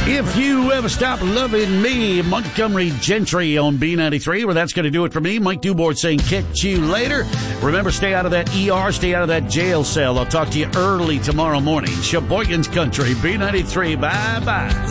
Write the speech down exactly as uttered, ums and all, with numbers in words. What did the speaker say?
If you ever stop loving me, Montgomery Gentry on B ninety-three, well, that's going to do it for me. Mike Duboard saying catch you later. Remember, stay out of that E R, stay out of that jail cell. I'll talk to you early tomorrow morning. Sheboygan's Country, B ninety-three. Bye-bye.